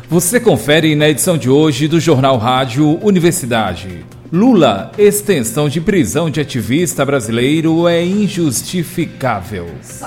Você confere na edição de hoje do Jornal Rádio Universidade. Lula, extensão de prisão de ativista brasileiro é injustificável.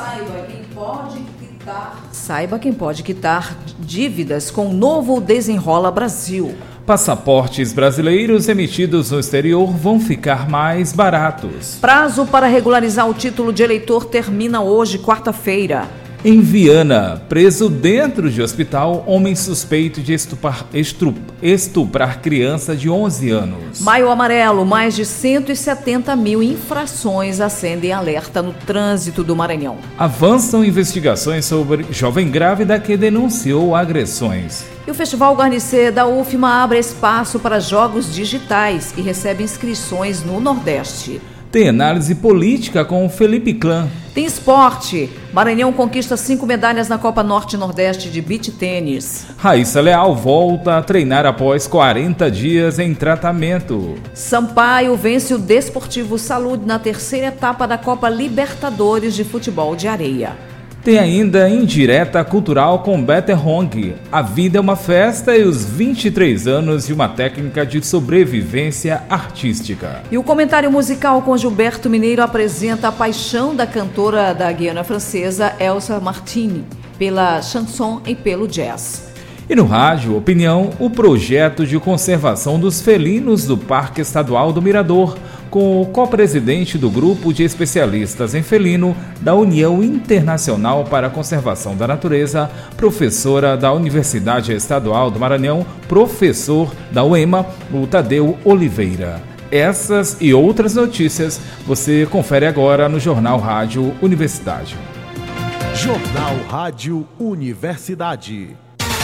Saiba quem pode quitar dívidas com o novo Desenrola Brasil. Passaportes brasileiros emitidos no exterior vão ficar mais baratos. Prazo para regularizar o título de eleitor termina hoje, quarta-feira. Em Viana, preso dentro de hospital, homem suspeito de estuprar criança de 11 anos. Maio Amarelo, mais de 170 mil infrações acendem alerta no trânsito do Maranhão. Avançam investigações sobre jovem grávida que denunciou agressões. E o Festival Garnicê da UFMA abre espaço para jogos digitais e recebe inscrições no Nordeste. Tem análise política com o Felipe Clã. Tem esporte. Maranhão conquista 5 medalhas na Copa Norte e Nordeste de Beach Tênis. Raíssa Leal volta a treinar após 40 dias em tratamento. Sampaio vence o Desportivo Saúde na terceira etapa da Copa Libertadores de Futebol de Areia. Tem ainda indireta cultural com Better Hong. A vida é uma festa e os 23 anos de uma técnica de sobrevivência artística. E o comentário musical com Gilberto Mineiro apresenta a paixão da cantora da Guiana Francesa, Elsa Martini, pela chanson e pelo jazz. E no rádio, opinião, o projeto de conservação dos felinos do Parque Estadual do Mirador, com o co-presidente do Grupo de Especialistas em Felino da União Internacional para a Conservação da Natureza, professora da Universidade Estadual do Maranhão, professor da UEMA, o Tadeu Oliveira. Essas e outras notícias você confere agora no Jornal Rádio Universidade. Jornal Rádio Universidade.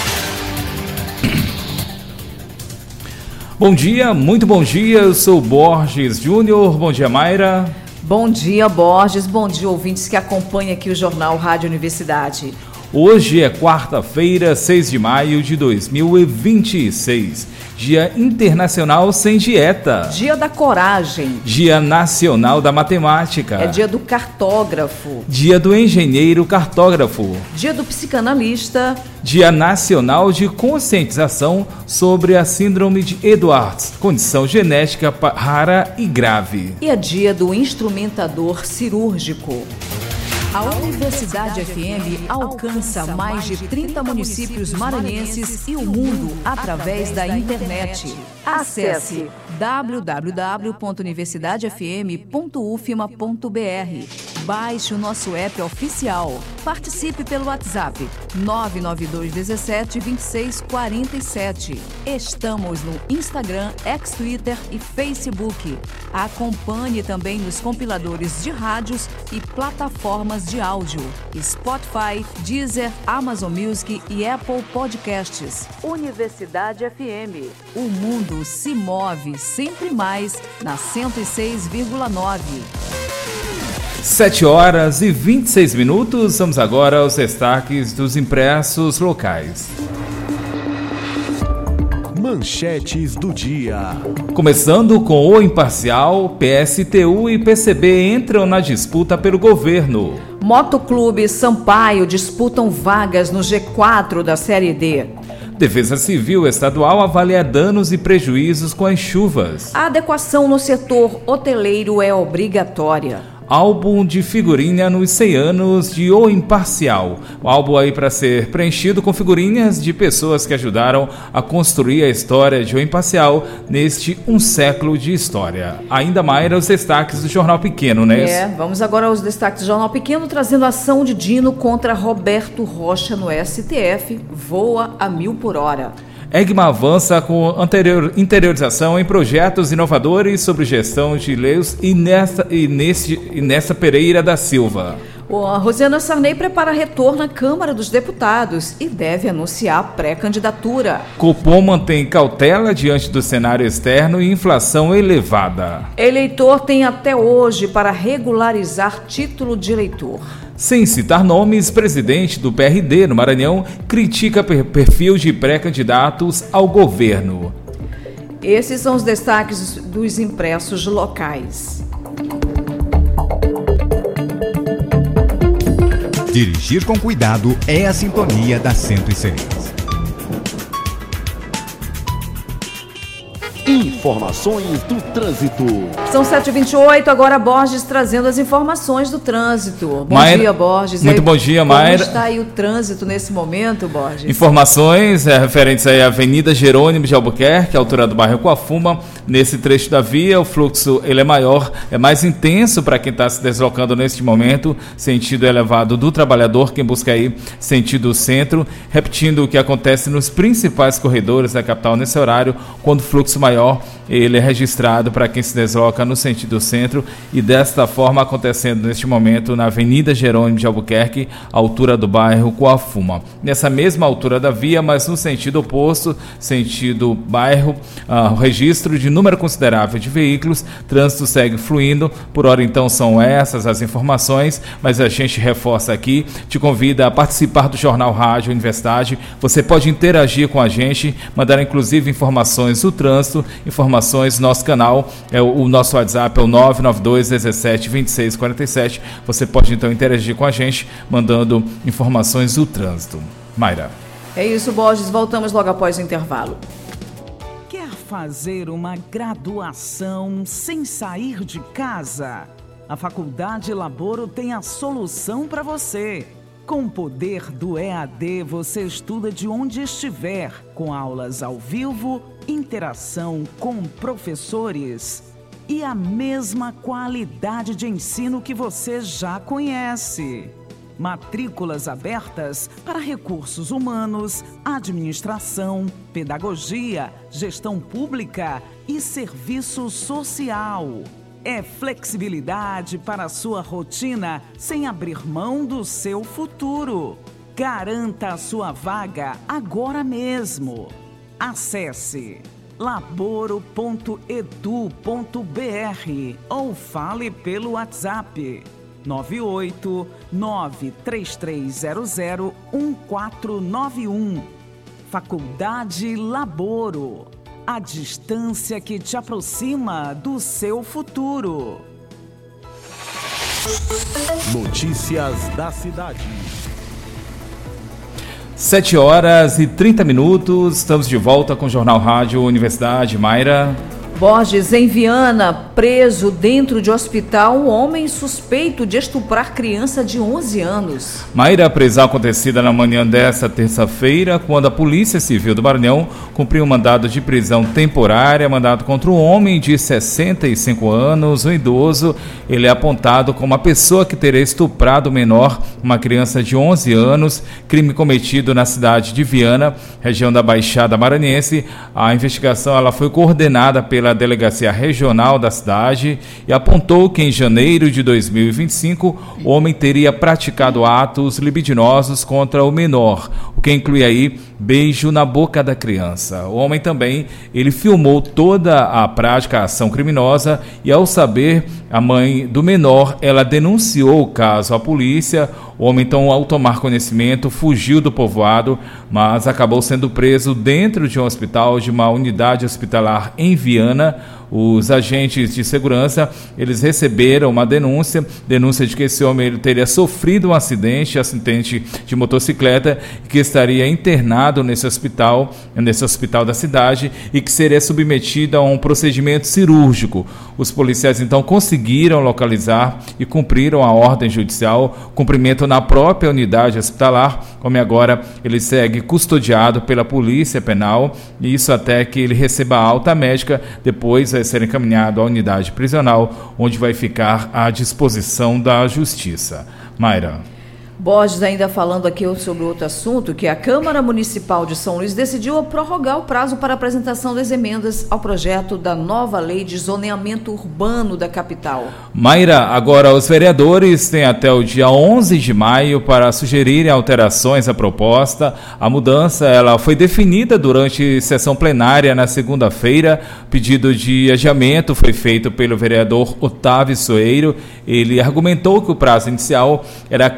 Bom dia, muito bom dia, eu sou Borges Júnior, bom dia Mayra. Bom dia Borges, bom dia ouvintes que acompanham aqui o Jornal Rádio Universidade. Hoje é quarta-feira, 6 de maio de 2026, Dia Internacional Sem Dieta. Dia da Coragem. Dia Nacional da Matemática. É dia do cartógrafo. Dia do Engenheiro Cartógrafo. Dia do Psicanalista. Dia Nacional de Conscientização sobre a Síndrome de Edwards, condição genética rara e grave. E é dia do Instrumentador Cirúrgico. A Universidade FM alcança mais de 30 municípios maranhenses e o mundo através da internet. Acesse www.universidadefm.ufma.br. Baixe o nosso app oficial. Participe pelo WhatsApp 992 17 26 47. Estamos no Instagram, ex-Twitter e Facebook. Acompanhe também nos compiladores de rádios e plataformas de áudio, Spotify, Deezer, Amazon Music e Apple Podcasts. Universidade FM. O mundo se move sempre mais na 106,9. 7 horas e 26 minutos. Vamos agora aos destaques dos impressos locais. Manchetes do dia. Começando com o imparcial, PSTU e PCB entram na disputa pelo governo. Motoclube Sampaio disputam vagas no G4 da Série D. Defesa Civil Estadual avalia danos e prejuízos com as chuvas. A adequação no setor hoteleiro é obrigatória. Álbum de figurinha nos 100 anos de O Imparcial. O álbum aí para ser preenchido com figurinhas de pessoas que ajudaram a construir a história de O Imparcial neste um século de história. Ainda mais os destaques do Jornal Pequeno, né? Vamos agora aos destaques do Jornal Pequeno, trazendo ação de Dino contra Roberto Rocha no STF. Voa a 1000 por hora. EGMA avança com interiorização em projetos inovadores sobre gestão de leis e nessa Pereira da Silva. A Rosiana Sarney prepara retorno à Câmara dos Deputados e deve anunciar pré-candidatura. Copom mantém cautela diante do cenário externo e inflação elevada. Eleitor tem até hoje para regularizar título de eleitor. Sem citar nomes, presidente do PRD no Maranhão critica perfil de pré-candidatos ao governo. Esses são os destaques dos impressos locais. Dirigir com cuidado é a sintonia da 106. Informações do trânsito. São 7h28, agora Borges trazendo as informações do trânsito. Bom dia, Borges. Muito bom dia, Mayra. Como está aí o trânsito nesse momento, Borges? Informações referentes aí à Avenida Jerônimo de Albuquerque, altura do bairro Coafuma. Nesse trecho da via, o fluxo ele é maior, é mais intenso para quem está se deslocando neste momento, sentido elevado do trabalhador, quem busca aí sentido centro, repetindo o que acontece nos principais corredores da capital nesse horário, quando o fluxo maior ele é registrado para quem se desloca no sentido centro, e desta forma acontecendo neste momento na Avenida Jerônimo de Albuquerque, altura do bairro Coafuma. Nessa mesma altura da via, mas no sentido oposto, sentido bairro, o registro de número considerável de veículos, trânsito segue fluindo. Por hora então são essas as informações, mas a gente reforça aqui, te convida a participar do Jornal Rádio Universidade. Você pode interagir com a gente, mandar inclusive informações do trânsito, informações no nosso canal, o nosso WhatsApp é o 992 17 26 47. Você pode então interagir com a gente, mandando informações do trânsito. Mayra. É isso, Borges, voltamos logo após o intervalo. Quer fazer uma graduação sem sair de casa? A Faculdade Laboro tem a solução para você. Com o poder do EAD, você estuda de onde estiver, com aulas ao vivo, interação com professores e a mesma qualidade de ensino que você já conhece. Matrículas abertas para recursos humanos, administração, pedagogia, gestão pública e serviço social. É flexibilidade para a sua rotina sem abrir mão do seu futuro. Garanta a sua vaga agora mesmo. Acesse laboro.edu.br ou fale pelo WhatsApp 98933001491. Faculdade Laboro. A distância que te aproxima do seu futuro. Notícias da cidade. 7h30, estamos de volta com o Jornal Rádio Universidade. Mayra. Borges, em Viana, preso dentro de hospital, um homem suspeito de estuprar criança de 11 anos. Mayra, a prisão acontecida na manhã desta terça-feira, quando a Polícia Civil do Maranhão cumpriu um mandado de prisão temporária, mandado contra um homem de 65 anos, um idoso. Ele é apontado como a pessoa que teria estuprado o menor, uma criança de 11 anos, crime cometido na cidade de Viana, região da Baixada Maranhense. A investigação ela foi coordenada pela Delegacia Regional da cidade e apontou que em janeiro de 2025 o homem teria praticado atos libidinosos contra o menor, o que inclui aí beijo na boca da criança. O homem também, ele filmou toda a prática, a ação criminosa, e ao saber, a mãe do menor, ela denunciou o caso à polícia. O homem, então, ao tomar conhecimento, fugiu do povoado, mas acabou sendo preso dentro de um hospital, de uma unidade hospitalar em Viana. Os agentes de segurança, eles receberam uma denúncia de que esse homem ele teria sofrido um acidente de motocicleta, que estaria internado nesse hospital da cidade e que seria submetido a um procedimento cirúrgico. Os policiais então conseguiram localizar e cumpriram a ordem judicial, cumprimento na própria unidade hospitalar. Como agora ele segue custodiado pela Polícia Penal, e isso até que ele receba a alta médica. Depois vai ser encaminhado à unidade prisional, onde vai ficar à disposição da Justiça. Mayra. Borges, ainda falando aqui sobre outro assunto, que a Câmara Municipal de São Luís decidiu prorrogar o prazo para apresentação das emendas ao projeto da nova lei de zoneamento urbano da capital. Mayra, agora os vereadores têm até o dia 11 de maio para sugerirem alterações à proposta. A mudança ela foi definida durante sessão plenária na segunda-feira. Pedido de adiamento foi feito pelo vereador Otávio Soeiro. Ele argumentou que o prazo inicial era curto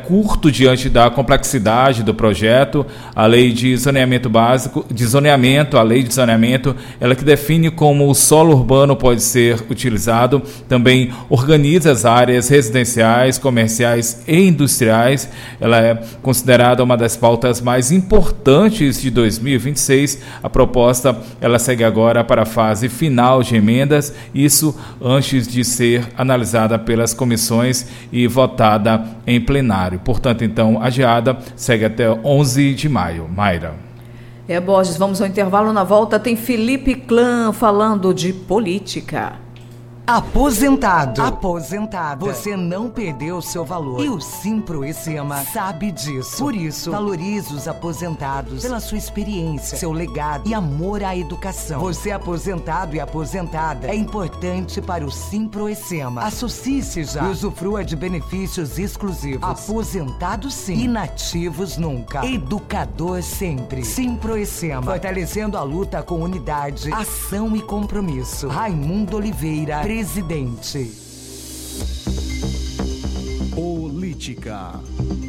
Isto diante da complexidade do projeto. A lei de zoneamento básico, a lei de zoneamento, ela que define como o solo urbano pode ser utilizado, também organiza as áreas residenciais, comerciais e industriais. Ela é considerada uma das pautas mais importantes de 2026. A proposta, ela segue agora para a fase final de emendas, isso antes de ser analisada pelas comissões e votada em plenário. Portanto, então, adiada, segue até 11 de maio. Mayra. Borges, vamos ao intervalo. Na volta tem Felipe Clã falando de política. Aposentado. Você não perdeu seu valor. E o Simproecema sabe disso. Por isso, valorize os aposentados pela sua experiência, seu legado e amor à educação. Você aposentado e aposentada é importante para o Simproecema. Associe-se já e usufrua de benefícios exclusivos. Aposentado sim, inativos nunca. Educador sempre. Simproecema, fortalecendo a luta com unidade, ação e compromisso. Raimundo Oliveira, presidente. Política.